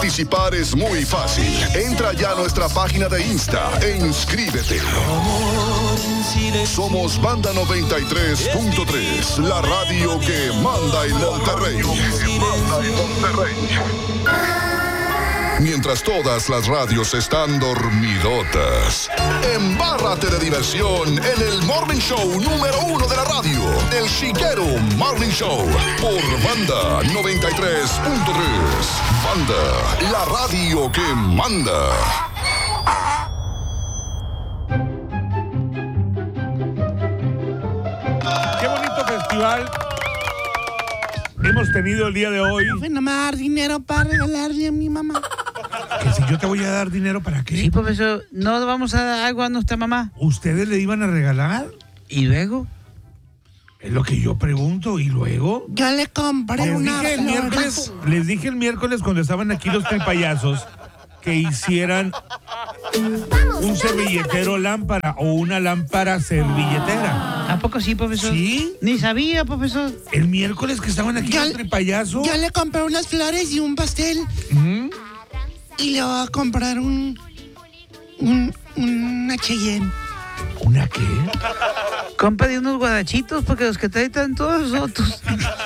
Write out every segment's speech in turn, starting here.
Participar es muy fácil. Entra ya a nuestra página de Insta e inscríbete. Somos Banda 93.3, la radio que manda en Monterrey. Mientras todas las radios están dormidotas, embárrate de diversión en el Morning Show número 1 de la radio, El Chiquero Morning Show, por Banda 93.3. Banda, la radio que manda. Qué bonito festival hemos tenido el día de hoy. No me va a dar dinero para regalarle a mi mamá. Que si yo te voy a dar dinero, ¿para qué? Sí, profesor, ¿no vamos a dar algo a nuestra mamá? ¿Ustedes le iban a regalar? ¿Y luego? Es lo que yo pregunto, ¿y luego? Yo le compré una flor. Les dije el miércoles cuando estaban aquí los payasos que hicieran un servilletero lámpara o una lámpara servilletera. ¿A poco sí, profesor? ¿Sí? Ni sabía, profesor. El miércoles que estaban aquí los payasos. Yo le compré unas flores y un pastel. Y le voy a comprar una Cheyenne. ¿Una qué? Cómprale unos guarachitos porque los que trae están todos rotos.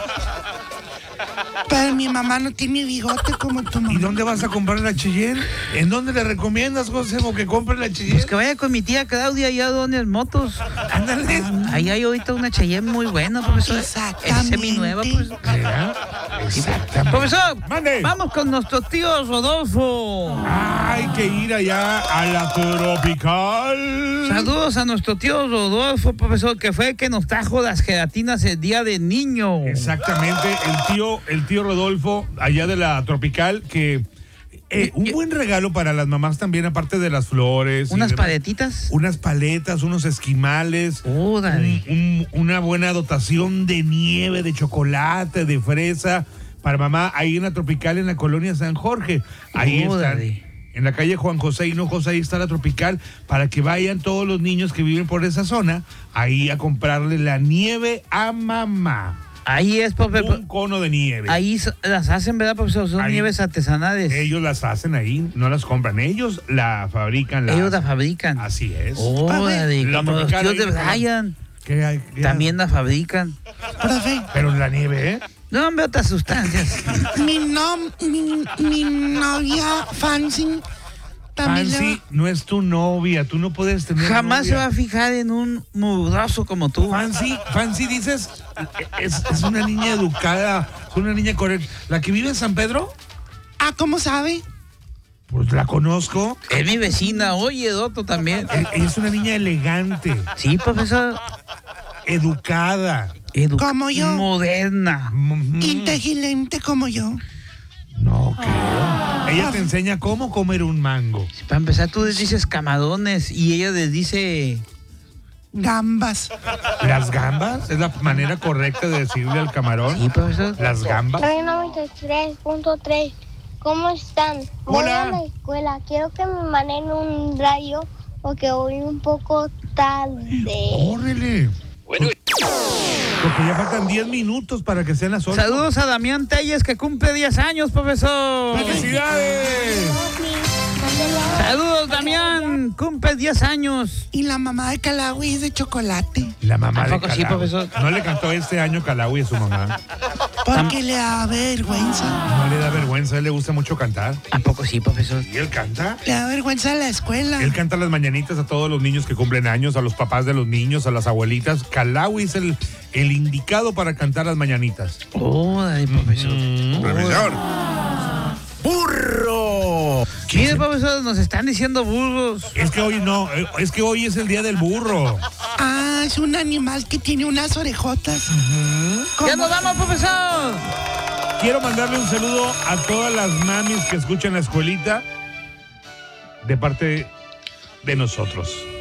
Pero mi mamá no tiene bigote como tu mamá. ¿Y dónde vas a comprar la Cheyenne? ¿En dónde le recomiendas, José, que compre la Cheyenne? Pues que vaya con mi tía Claudia allá donde es motos. Ándale. Ahí hay ahorita una Cheyenne muy buena, profesor. Exactamente. Es seminueva, pues. ¿Será? Exactamente. Profesor, ¡Mande! vamos con nuestro tío Rodolfo. Hay que ir allá a la tropical. Saludos a nuestro tío Rodolfo, profesor, que fue el que nos trajo las gelatinas el día de niño. Exactamente, el tío Rodolfo, allá de la tropical, que un buen regalo para las mamás también, aparte de las flores. ¿Unas paletitas? Unas paletas, unos esquimales. Una buena dotación de nieve, de chocolate, de fresa. Para mamá, ahí en la tropical, en la colonia San Jorge. Ahí están. En la calle Juan José Hinojosa, ahí está la tropical, para que vayan todos los niños que viven por esa zona, ahí a comprarle la nieve a mamá. Ahí es, profesor. Un cono de nieve. Ahí las hacen, ¿verdad, profesor? Son nieves artesanales. Ellos las hacen ahí, no las compran. Ellos la fabrican. Ellos la fabrican. Así es. Órale, como los tíos de Brian. ¿Qué hay? También la fabrican. Profe. Pero la nieve, ¿eh? No, hombre, otras sustancias. Mi novia Fancy también. Fancy no es tu novia, tú no puedes tener Jamás novia. se va a fijar en un mugroso como tú. Fancy dices, es una niña educada, es una niña correcta. ¿La que vive en San Pedro? Ah, ¿cómo sabe? Pues la conozco. Es mi vecina, oye, Doto también. Ella es una niña elegante. Sí, profesor. Educada. Como yo. Moderna. Inteligente como yo. No creo. Ella te enseña cómo comer un mango. Para empezar, tú les dices camarones y ella les dice... Gambas. ¿Las gambas? ¿Es la manera correcta de decirle al camarón? Sí, profesor. ¿Las gambas? Soy 93.3. ¿Cómo están? Voy Hola. a la escuela. Quiero que me manden un radio porque voy un poco tarde. ¡Órale! Bueno. Porque ya faltan 10 minutos para que sean las 8. Saludos a Damián Telles, que cumple 10 años, profesor. ¡Felicidades! Saludos, Damián. Cumple 10 años. Y la mamá de Calawi es de chocolate. La mamá ¿A de poco sí, Calawi. profesor? No le cantó este año Calawi a su mamá. Porque le da vergüenza. No le da vergüenza, a él le gusta mucho cantar. ¿A poco sí, profesor? ¿Y él canta? Le da vergüenza a la escuela. Él canta las mañanitas a todos los niños que cumplen años, a los papás de los niños, a las abuelitas. Calawi es el indicado para cantar las mañanitas. Órale, profesor. Profesor. ¡Burro! Mire, profesor, nos están diciendo burros. Es que hoy no, es que hoy es el día del burro. Ah, es un animal que tiene unas orejotas. ¡Ya nos vamos, profesor! Quiero mandarle un saludo a todas las mamis que escuchan la escuelita de parte de nosotros.